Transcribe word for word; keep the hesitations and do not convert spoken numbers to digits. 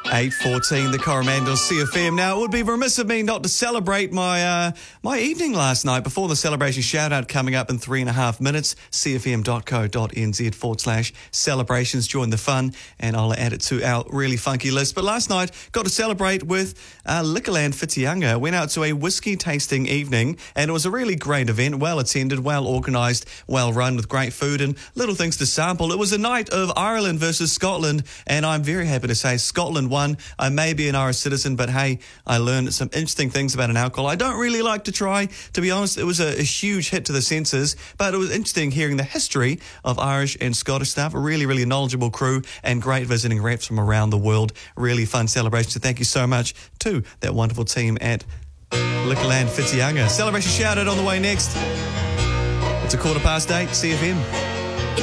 eight fourteen, the Coromandel C F M. Now, it would be remiss of me not to celebrate my uh, my evening last night before the celebration shout-out coming up in three and a half minutes. cfm.co.nz forward slash celebrations. Join the fun, and I'll add it to our really funky list. But last night, got to celebrate with uh, Liquorland Whitianga. Went out to a whiskey tasting evening, and it was a really great event, well-attended, well-organised, well-run, with great food and little things to sample. It was a night of Ireland versus Scotland, and I'm very happy to say Scotland won. I may be an Irish citizen, but hey, I learned some interesting things about an alcohol I don't really like to try. To be honest, it was a, a huge hit to the senses, but it was interesting hearing the history of Irish and Scottish stuff. A really, really knowledgeable crew and great visiting reps from around the world. Really fun celebration. So thank you so much to that wonderful team at Liquorland Whitianga. Celebration shout out on the way next. It's a quarter past eight, C F M.